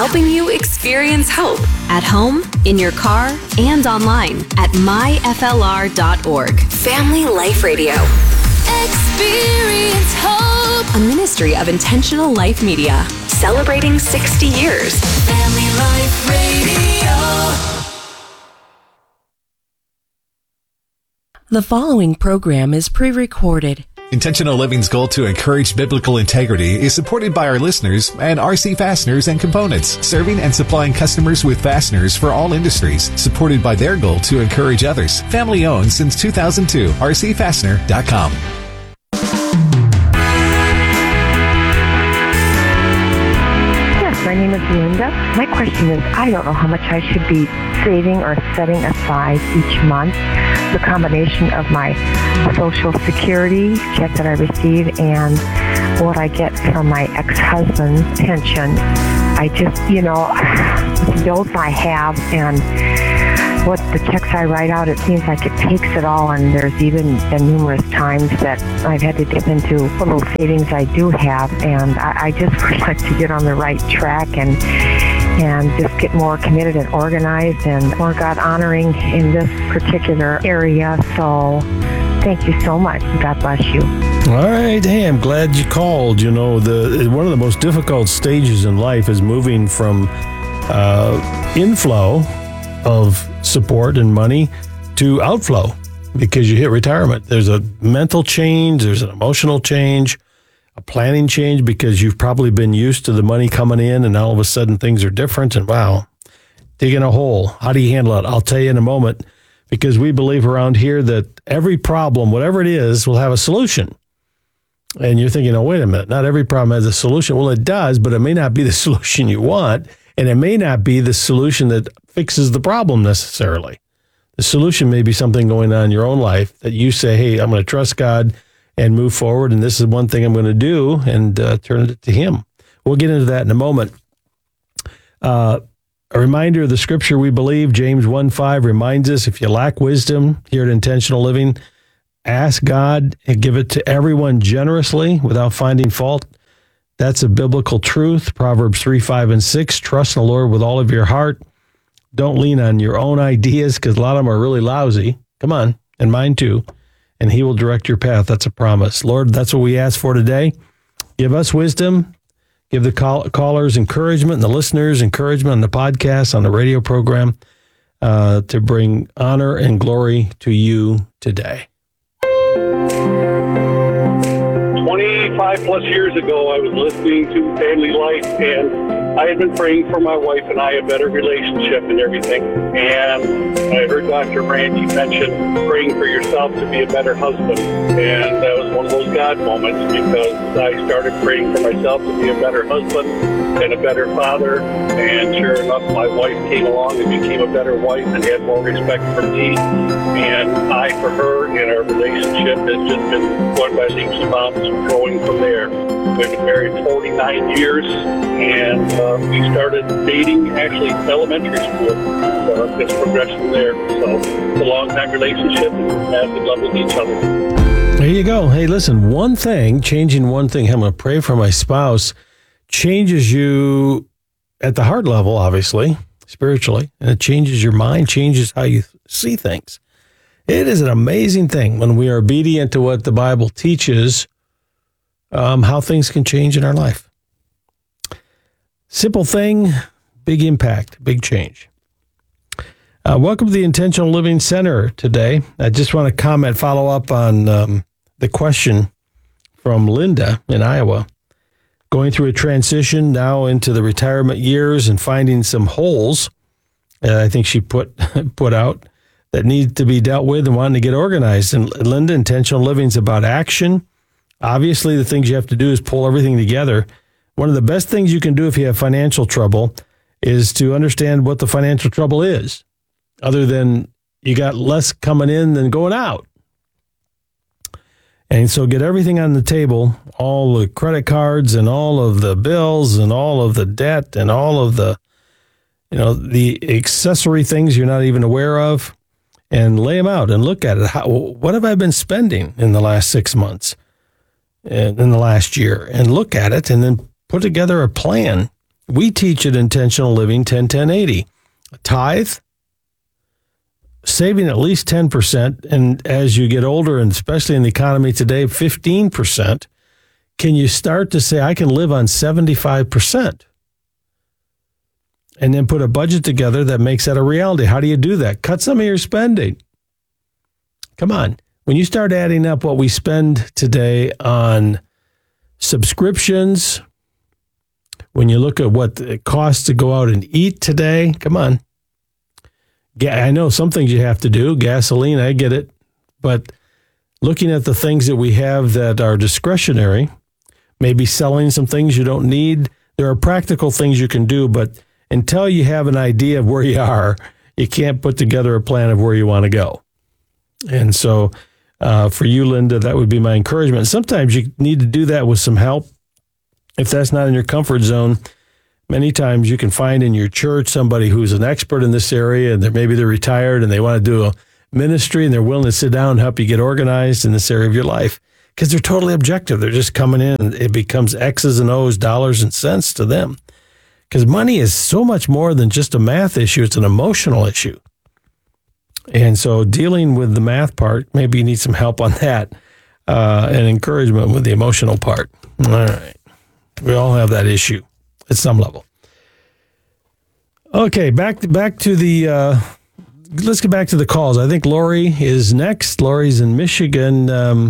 helping you experience hope at home, in your car, and online at myflr.org. Family Life Radio. Experience hope. A ministry of Intentional Life Media, celebrating 60 years. Family Life Radio. The following program is pre-recorded. Intentional Living's goal to encourage biblical integrity is supported by our listeners and RC Fasteners and Components, serving and supplying customers with fasteners for all industries, supported by their goal to encourage others. Family owned since 2002, rcfastener.com. My name is Linda. My question is, I don't know how much I should be saving or setting aside each month. The combination of my Social Security check that I receive and what I get from my ex-husband's pension. I just, the bills I have and what the checks I write out, it seems like it takes it all, and there's even been numerous times that I've had to dip into what little savings I do have, and I just would like to get on the right track and just get more committed and organized and more God-honoring in this particular area. So thank you so much. God bless you. All right. Hey, I'm glad you called. One of the most difficult stages in life is moving from inflow of support and money to outflow because you hit retirement. There's a mental change, there's an emotional change, a planning change because you've probably been used to the money coming in and all of a sudden things are different and wow, digging a hole. How do you handle it? I'll tell you in a moment because we believe around here that every problem, whatever it is, will have a solution. And you're thinking, oh, wait a minute, not every problem has a solution. Well, it does, but it may not be the solution you want. And it may not be the solution that fixes the problem necessarily. The solution may be something going on in your own life that you say, hey, I'm going to trust God and move forward. And this is one thing I'm going to do and turn it to him. We'll get into that in a moment. A reminder of the scripture we believe, James 1:5 reminds us, if you lack wisdom here at Intentional Living, ask God and give it to everyone generously without finding fault. That's a biblical truth. Proverbs 3:5-6. Trust in the Lord with all of your heart. Don't lean on your own ideas because a lot of them are really lousy. Come on, and mine too. And he will direct your path. That's a promise. Lord, that's what we ask for today. Give us wisdom. Give the callers encouragement and the listeners encouragement on the podcast, on the radio program to bring honor and glory to you today. 25 plus years ago, I was listening to Family Life, and I had been praying for my wife and I a better relationship and everything. And I heard Dr. Randy mention praying for yourself to be a better husband. And that was one of those God moments because I started praying for myself to be a better husband and a better father. And sure enough, my wife came along and became a better wife and had more respect for me. And I for her, and our relationship has just been going by leaps and bounds, growing from there. We've been married 49 years, and we started dating actually in elementary school. It's progressed from there. So it's a long-time relationship, and have to love with each other. There you go. Hey, listen, changing one thing, I'm going to pray for my spouse, changes you at the heart level, obviously, spiritually, and it changes your mind, changes how you see things. It is an amazing thing when we are obedient to what the Bible teaches, how things can change in our life. Simple thing, big impact, big change. Welcome to the Intentional Living Center today. I just want to follow up on the question from Linda in Iowa. Going through a transition now into the retirement years and finding some holes, I think she put out, that need to be dealt with and wanting to get organized. And Linda, Intentional Living is about action. Obviously, the things you have to do is pull everything together. One of the best things you can do if you have financial trouble is to understand what the financial trouble is, other than you got less coming in than going out. And so get everything on the table, all the credit cards and all of the bills and all of the debt and all of the, the accessory things you're not even aware of, and lay them out and look at it. What have I been spending in the last 6 months, in the last year? And look at it and then put together a plan We teach at Intentional Living 10-10-80. Tithe, saving at least 10%, and as you get older, and especially in the economy today, 15%, can you start to say, I can live on 75%? And then put a budget together that makes that a reality. How do you do that? Cut some of your spending. Come on. When you start adding up what we spend today on subscriptions, when you look at what it costs to go out and eat today, come on. I know some things you have to do. Gasoline, I get it. But looking at the things that we have that are discretionary, maybe selling some things you don't need, there are practical things you can do, but until you have an idea of where you are, you can't put together a plan of where you want to go. And so for you, Linda, that would be my encouragement. Sometimes you need to do that with some help. If that's not in your comfort zone, many times you can find in your church somebody who's an expert in this area, and maybe they're retired and they want to do a ministry and they're willing to sit down and help you get organized in this area of your life because they're totally objective. They're just coming in and it becomes X's and O's, dollars and cents to them. Because money is so much more than just a math issue. It's an emotional issue. And so dealing with the math part, maybe you need some help on that and encouragement with the emotional part. All right. We all have that issue at some level. Okay, back to the, let's get back to the calls. I think Lori is next. Lori's in Michigan.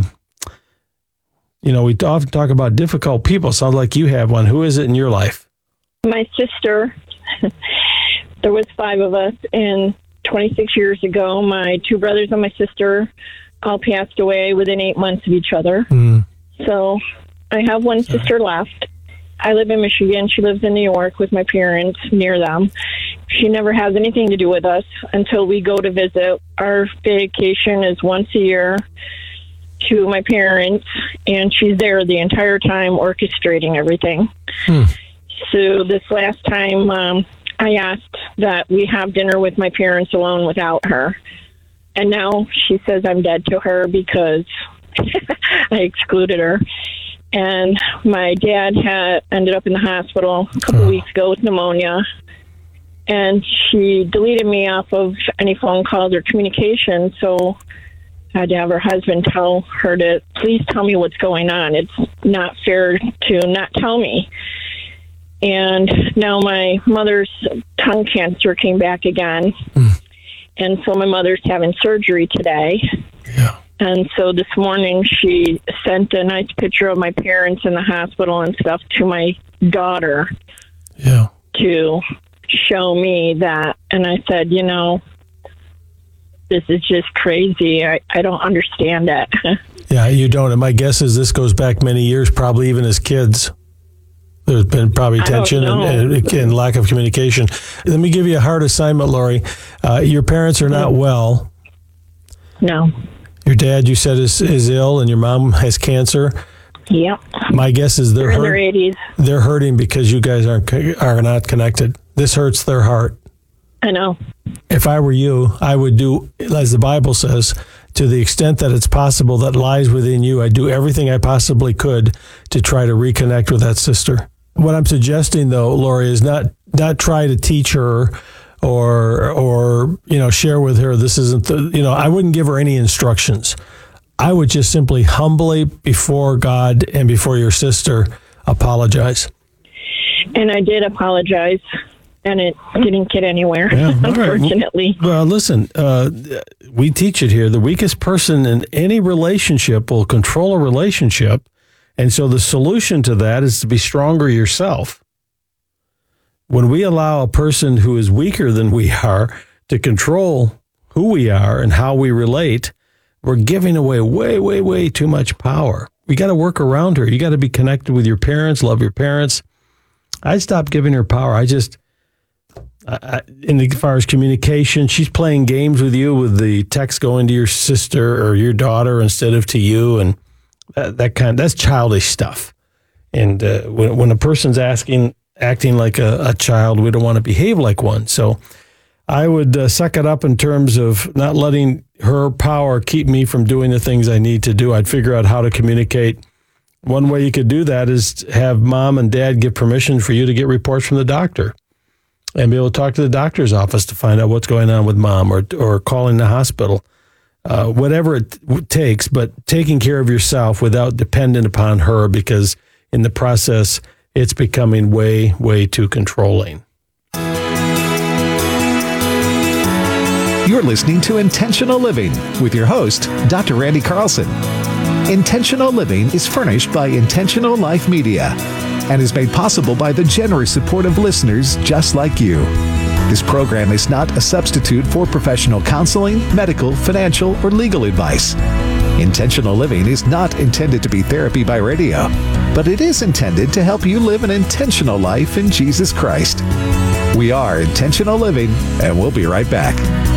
We often talk about difficult people. Sounds like you have one. Who is it in your life? My sister. There was 5 of us, and 26 years ago, my 2 brothers and my sister all passed away within 8 months of each other. So I have one sister left. I live in Michigan. She lives in New York with my parents near them. She never has anything to do with us until we go to visit. Our vacation is once a year to my parents, and she's there the entire time orchestrating everything. So this last time, I asked that we have dinner with my parents alone without her. And now she says I'm dead to her because I excluded her. And my dad had ended up in the hospital a couple weeks ago with pneumonia. And she deleted me off of any phone calls or communication. So I had to have her husband tell her to please tell me what's going on. It's not fair to not tell me. And now my mother's tongue cancer came back again. And so my mother's having surgery today. Yeah. And so this morning she sent a nice picture of my parents in the hospital and stuff to my daughter to show me that. And I said, this is just crazy. I don't understand it. Yeah, you don't. And my guess is this goes back many years, probably even as kids. There's been probably tension and lack of communication. Let me give you a hard assignment, Lori. Your parents are not well. No. Your dad, you said, is ill, and your mom has cancer. Yep. My guess is they're in their 80s. They're hurting because you guys are not connected. This hurts their heart. I know. If I were you, I would do, as the Bible says, to the extent that it's possible that lies within you, I'd do everything I possibly could to try to reconnect with that sister. What I'm suggesting, though, Lori, is not try to teach her or share with her this isn't I wouldn't give her any instructions. I would just simply humbly before God and before your sister apologize. And I did apologize, and it didn't get anywhere, unfortunately. Right. Well, listen, we teach it here. The weakest person in any relationship will control a relationship. And so the solution to that is to be stronger yourself. When we allow a person who is weaker than we are to control who we are and how we relate, we're giving away way, way, way too much power. We got to work around her. You got to be connected with your parents, love your parents. I stopped giving her power. As far as communication, she's playing games with you with the text going to your sister or your daughter instead of to you, and that's childish stuff. And when a person's acting like a child, we don't want to behave like one. So I would suck it up in terms of not letting her power keep me from doing the things I need to do. I'd figure out how to communicate One way you could do that is have mom and dad give permission for you to get reports from the doctor and be able to talk to the doctor's office to find out what's going on with mom, or calling the hospital, whatever it takes, but taking care of yourself without dependent upon her, because in the process, it's becoming way, way too controlling. You're listening to Intentional Living with your host, Dr. Randy Carlson. Intentional Living is furnished by Intentional Life Media and is made possible by the generous support of listeners just like you. This program is not a substitute for professional counseling, medical, financial, or legal advice. Intentional Living is not intended to be therapy by radio, but it is intended to help you live an intentional life in Jesus Christ. We are Intentional Living, and we'll be right back.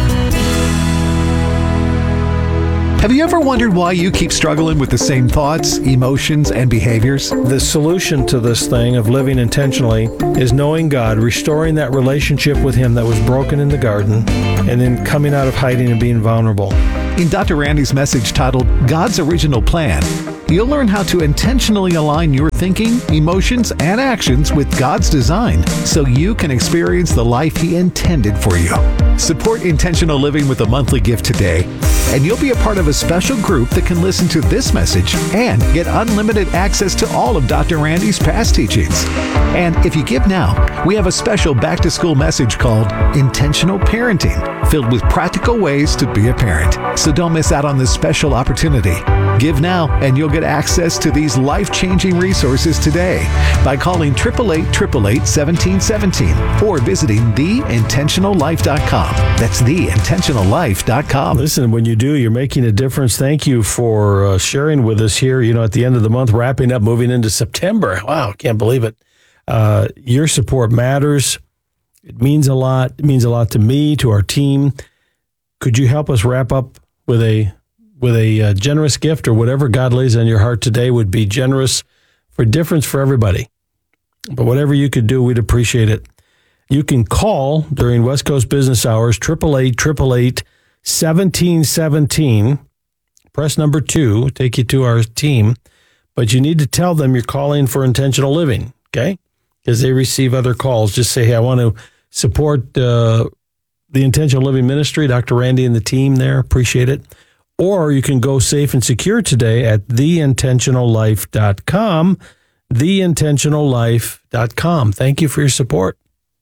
Have you ever wondered why you keep struggling with the same thoughts, emotions, and behaviors? The solution to this thing of living intentionally is knowing God, restoring that relationship with Him that was broken in the garden, and then coming out of hiding and being vulnerable. In Dr. Randy's message titled God's Original Plan, you'll learn how to intentionally align your thinking, emotions, and actions with God's design so you can experience the life He intended for you. Support Intentional Living with a monthly gift today, and you'll be a part of a special group that can listen to this message and get unlimited access to all of Dr. Randy's past teachings. And if you give now, we have a special back-to-school message called Intentional Parenting, filled with practical ways to be a parent. So don't miss out on this special opportunity. Give now, and you'll get access to these life-changing resources today by calling 888-888-1717 or visiting theintentionallife.com. That's theintentionallife.com. Listen, when you do, you're making a difference. Thank you for sharing with us here, at the end of the month, wrapping up, moving into September. Wow, can't believe it. Your support matters. It means a lot. It means a lot to me, to our team. Could you help us wrap up with a generous gift, or whatever God lays on your heart today would be generous for difference for everybody. But whatever you could do, we'd appreciate it. You can call during West Coast business hours, 888-888-1717. Press number 2, take you to our team. But you need to tell them you're calling for Intentional Living, okay? Because they receive other calls. Just say, hey, I want to support the Intentional Living Ministry, Dr. Randy and the team there. Appreciate it. Or you can go safe and secure today at theintentionallife.com, theintentionallife.com. Thank you for your support.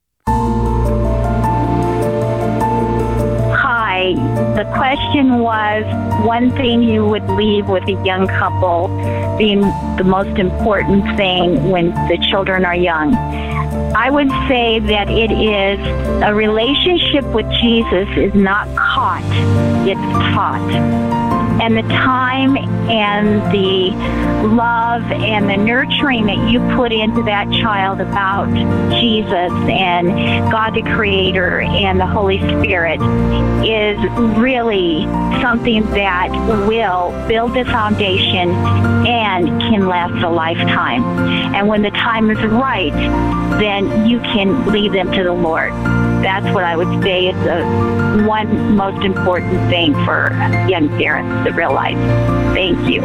Hi. The question was, one thing you would leave with a young couple being the most important thing when the children are young. I would say that it is a relationship with Jesus is not caught, it's taught. And the time and the love and the nurturing that you put into that child about Jesus and God the Creator and the Holy Spirit is really something that will build the foundation and can last a lifetime. And when the time is right, then you can lead them to the Lord. That's what I would say is the one most important thing for young parents to realize. Thank you.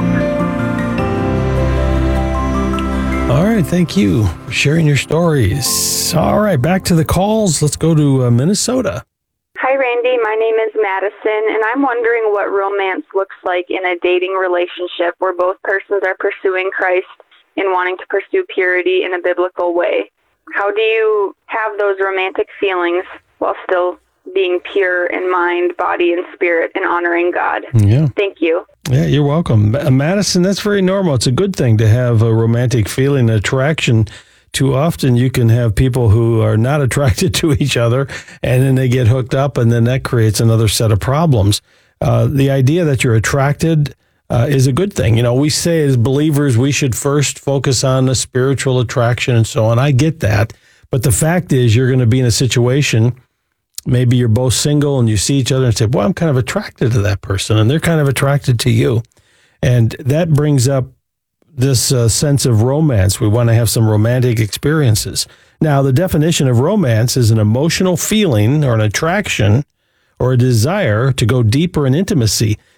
All right, thank you for sharing your stories. All right, back to the calls. Let's go to Minnesota. Hi, Randy. My name is Madison, and I'm wondering what romance looks like in a dating relationship where both persons are pursuing Christ and wanting to pursue purity in a biblical way. How do you have those romantic feelings while still being pure in mind, body, and spirit and honoring God? Yeah. Thank you. Yeah, you're welcome. Madison, that's very normal. It's a good thing to have a romantic feeling, attraction. Too often you can have people who are not attracted to each other, and then they get hooked up, and then that creates another set of problems. The idea that you're attracted is a good thing. We say as believers, we should first focus on the spiritual attraction and so on. I get that. But the fact is, you're going to be in a situation, maybe you're both single and you see each other and say, well, I'm kind of attracted to that person, and they're kind of attracted to you. And that brings up this sense of romance. We want to have some romantic experiences. Now, the definition of romance is an emotional feeling or an attraction or a desire to go deeper in intimacy.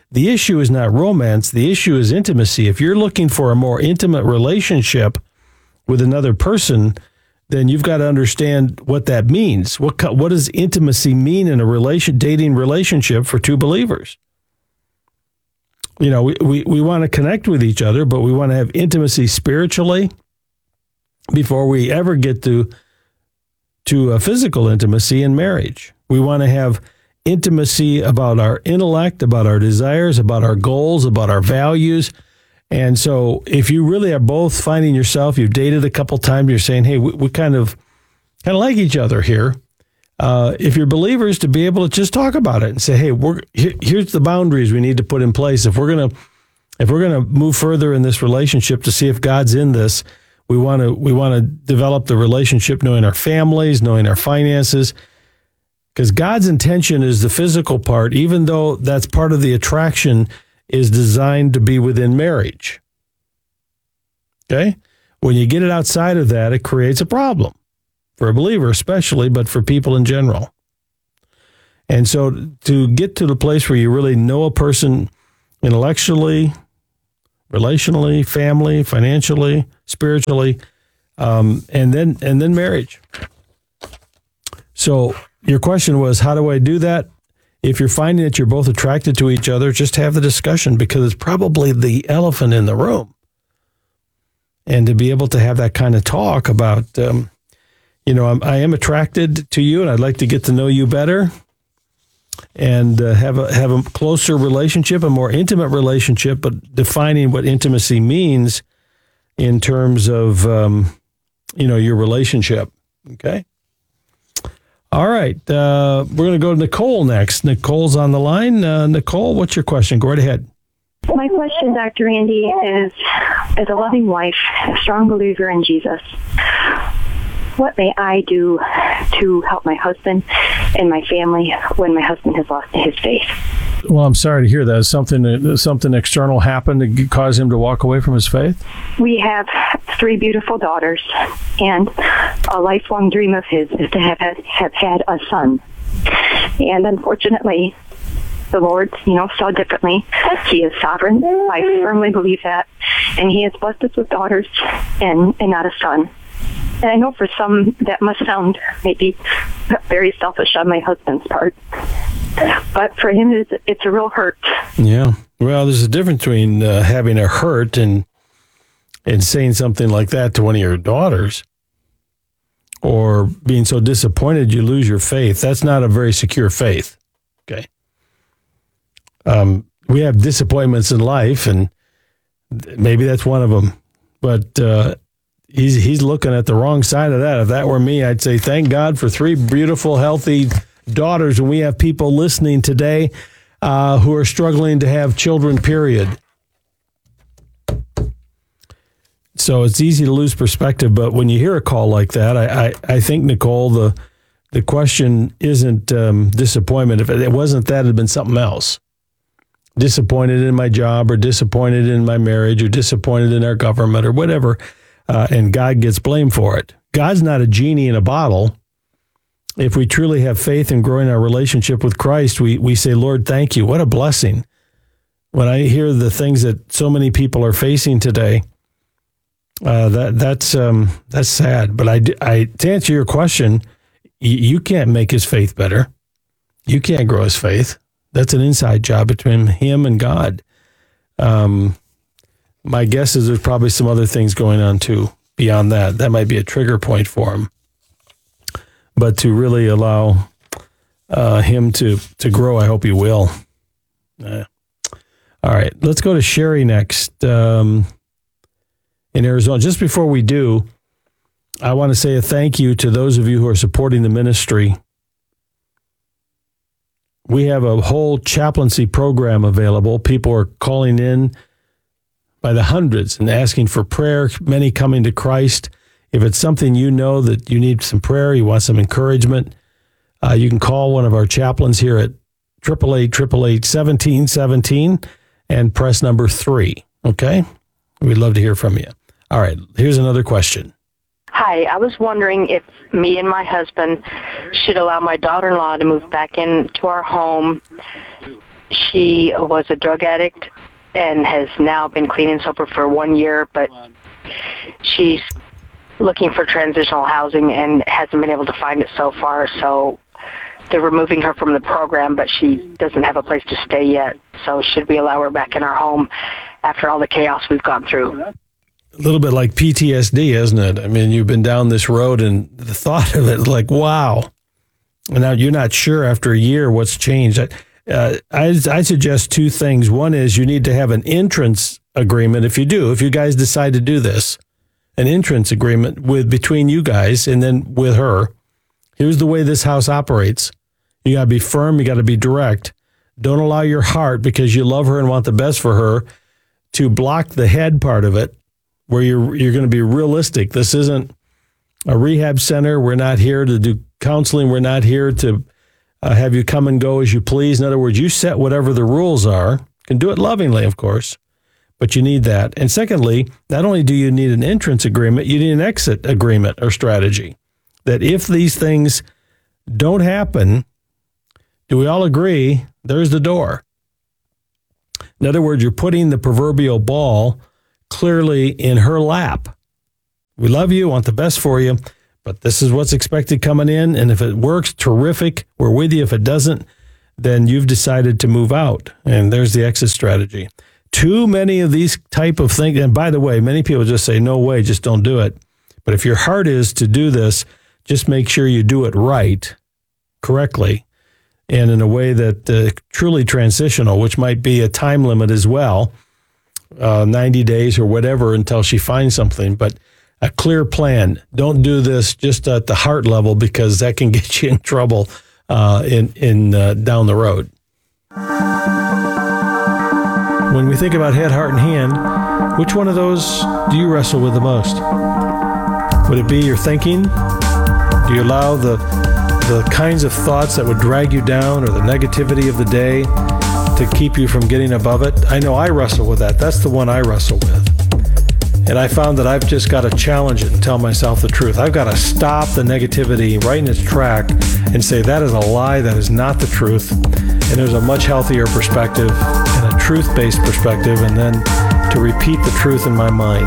The issue is not romance. The issue is intimacy. If you're looking for a more intimate relationship with another person, then you've got to understand what that means. What does intimacy mean in a dating relationship for two believers? You know, we want to connect with each other, but we want to have intimacy spiritually before we ever get to physical intimacy in marriage. We want to have intimacy about our intellect, about our desires, about our goals, about our values. And so if you really are both finding yourself, you've dated a couple times, you're saying, hey, we kind of like each other here. If you're believers, to be able to just talk about it and say, hey, here's the boundaries we need to put in place. If we're gonna move further in this relationship to see if God's in this, we want to develop the relationship knowing our families, knowing our finances, because God's intention is the physical part, even though that's part of the attraction, is designed to be within marriage. Okay? When you get it outside of that, it creates a problem. For a believer especially, but for people in general. And so to get to the place where you really know a person intellectually, relationally, family, financially, spiritually, and then marriage. So your question was, how do I do that? If you're finding that you're both attracted to each other, just have the discussion, because it's probably the elephant in the room. And to be able to have that kind of talk about, I am attracted to you and I'd like to get to know you better and have a closer relationship, a more intimate relationship, but defining what intimacy means in terms of, your relationship. Okay. All right. We're going to go to Nicole next. Nicole's on the line. Nicole, what's your question? Go right ahead. My question, Dr. Andy, is, as a loving wife, a strong believer in Jesus, what may I do to help my husband and my family when my husband has lost his faith? Well, I'm sorry to hear that. Something external happened to cause him to walk away from his faith? We have 3 beautiful daughters, and a lifelong dream of his is to have had a son. And unfortunately, the Lord, saw differently. He is sovereign. I firmly believe that. And he has blessed us with daughters and not a son. And I know for some that must sound maybe very selfish on my husband's part. But for him, it's a real hurt. Yeah. Well, there's a difference between having a hurt and saying something like that to one of your daughters, or being so disappointed you lose your faith. That's not a very secure faith. Okay. We have disappointments in life, and maybe that's one of them. But he's looking at the wrong side of that. If that were me, I'd say, thank God for 3 beautiful, healthy daughters. And we have people listening today who are struggling to have children, period. So it's easy to lose perspective. But when you hear a call like that, I think, Nicole, the question isn't disappointment. If it wasn't that, it had been something else. Disappointed in my job, or disappointed in my marriage, or disappointed in our government, or whatever. And God gets blamed for it. God's not a genie in a bottle. If we truly have faith in growing our relationship with Christ, we say, Lord, thank you. What a blessing. When I hear the things that so many people are facing today, that's sad. But to answer your question, you can't make his faith better. You can't grow his faith. That's an inside job between him and God. My guess is there's probably some other things going on too beyond that. That might be a trigger point for him. But to really allow him to grow, I hope he will. All right, let's go to Sherry next in Arizona. Just before we do, I want to say a thank you to those of you who are supporting the ministry. We have a whole chaplaincy program available. People are calling in by the hundreds and asking for prayer, many coming to Christ. If it's something you know that you need some prayer, you want some encouragement, you can call one of our chaplains here at 888-888-1717 and press number 3, okay? We'd love to hear from you. All right, here's another question. Hi, I was wondering if me and my husband should allow my daughter-in-law to move back into our home she was a drug addict and has now been clean and sober for 1 year, but she's looking for transitional housing and hasn't been able to find it so far. So they're removing her from the program, but she doesn't have a place to stay yet. So should we allow her back in our home after all the chaos we've gone through? A little bit like PTSD, isn't it? I mean, you've been down this road and the thought of it is like, wow. And now you're not sure after a year what's changed. I suggest two things. One is you need to have an entrance agreement. If you guys decide to do this, an entrance agreement between you guys and then with her. Here's the way this house operates. You got to be firm. You got to be direct. Don't allow your heart, because you love her and want the best for her, to block the head part of it, where you're going to be realistic. This isn't a rehab center. We're not here to do counseling. We're not here to have you come and go as you please. In other words, you set whatever the rules are. You can do it lovingly, of course, but you need that. And secondly, not only do you need an entrance agreement, you need an exit agreement or strategy. That if these things don't happen, do we all agree there's the door? In other words, you're putting the proverbial ball clearly in her lap. We love you, want the best for you, but this is what's expected coming in. And if it works, terrific. We're with you. If it doesn't, then you've decided to move out. And there's the exit strategy. Too many of these type of things. And by the way, many people just say, no way, just don't do it. But if your heart is to do this, just make sure you do it right, correctly, and in a way that truly transitional, which might be a time limit as well, 90 days or whatever until she finds something. But a clear plan. Don't do this just at the heart level, because that can get you in trouble in down the road. When we think about head, heart, and hand, which one of those do you wrestle with the most? Would it be your thinking? Do you allow the kinds of thoughts that would drag you down, or the negativity of the day, to keep you from getting above it? I know I wrestle with that. That's the one I wrestle with. And I found that I've just got to challenge it and tell myself the truth. I've got to stop the negativity right in its track and say that is a lie, that is not the truth. And there's a much healthier perspective and a truth-based perspective, and then to repeat the truth in my mind.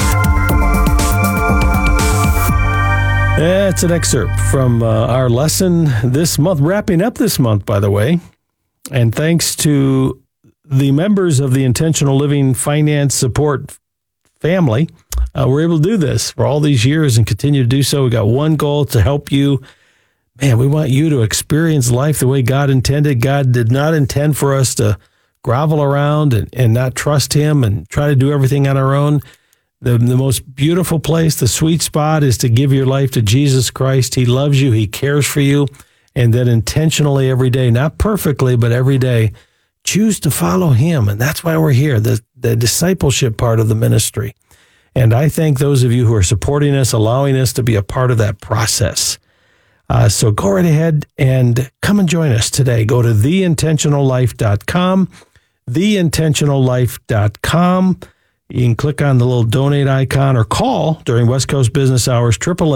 It's an excerpt from our lesson this month, wrapping up this month, by the way. And thanks to the members of the Intentional Living Finance Support family, we're able to do this for all these years and continue to do so. We got one goal: to help you. Man, we want you to experience life the way God intended. God did not intend for us to grovel around and not trust Him and try to do everything on our own. The most beautiful place, the sweet spot, is to give your life to Jesus Christ. He loves you. He cares for you. And then intentionally every day, not perfectly, but every day, choose to follow Him. And that's why we're here, the discipleship part of the ministry. And I thank those of you who are supporting us, allowing us to be a part of that process. So go right ahead and come and join us today. Go to theintentionallife.com, theintentionallife.com. You can click on the little donate icon or call during West Coast business hours,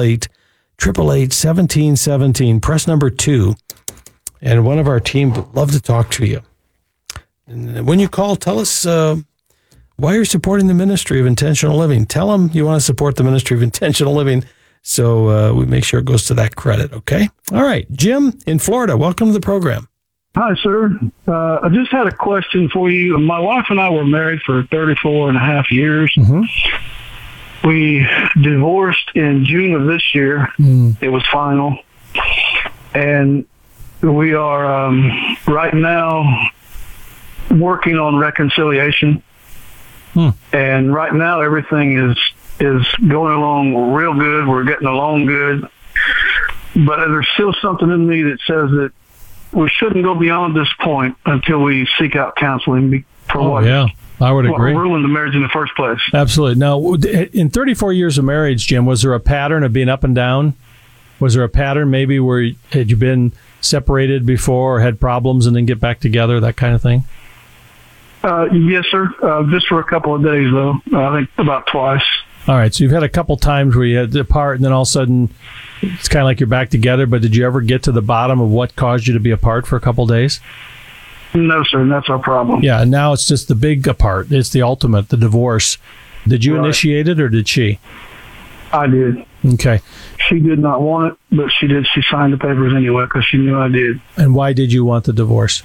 888-1717, press number 2. And one of our team would love to talk to you. And when you call, tell us why you're supporting the ministry of intentional living. Tell them you want to support the ministry of intentional living, so we make sure it goes to that credit, okay? All right, Jim in Florida, welcome to the program. Hi, sir. I just had a question for you. My wife and I were married for 34 and a half years. Mm-hmm. We divorced in June of this year. It was final. And we are right now working on reconciliation. And right now everything is going along real good. We're getting along good. But there's still something in me that says that we shouldn't go beyond this point until we seek out counseling for I would agree. Ruined the marriage in the first place. Absolutely. Now, in 34 years of marriage, Jim, was there a pattern of being up and down? Was there a pattern maybe where had you been separated before or had problems and then get back together, that kind of thing? Yes, sir. Just for a couple of days, though. I think about twice. All right. So you've had a couple times where you had to apart and then all of a sudden it's kind of like you're back together. But did you ever get to the bottom of what caused you to be apart for a couple of days? No, sir, and that's our problem. Yeah, and now it's just the big part. It's the ultimate, the divorce. Did you initiate it or did she? I did. Okay. She did not want it, but she did. She signed the papers anyway because she knew I did. And why did you want the divorce?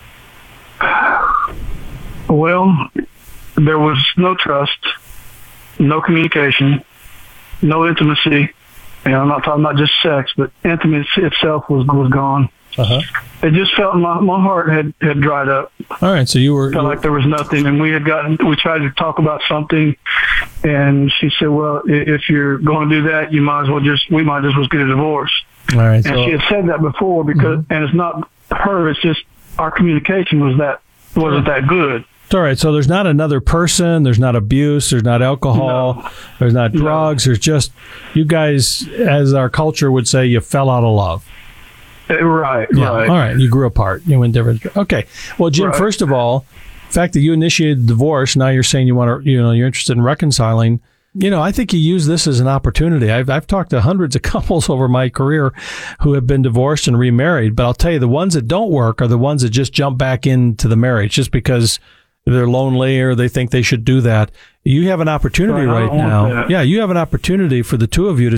Well, there was no trust, no communication, no intimacy. I'm not talking about just sex, but intimacy itself was gone. Uh-huh. It just felt my heart had dried up. All right, so felt like there was nothing, and we tried to talk about something, and she said, "Well, if you're going to do that, we might as well just get a divorce." All right, and she had said that before and it's not her; it's just our communication wasn't that good. All right, so there's not another person, there's not abuse, there's not alcohol, there's not drugs, there's just you guys, as our culture would say, you fell out of love. Right. All right. You grew apart. You went different. Okay. Well, Jim, first of all, the fact that you initiated the divorce, now you're saying you're interested in reconciling. I think you use this as an opportunity. I've talked to hundreds of couples over my career who have been divorced and remarried, but I'll tell you, the ones that don't work are the ones that just jump back into the marriage just because they're lonely or they think they should do that. You have an opportunity right now. Yeah, you have an opportunity for the two of you to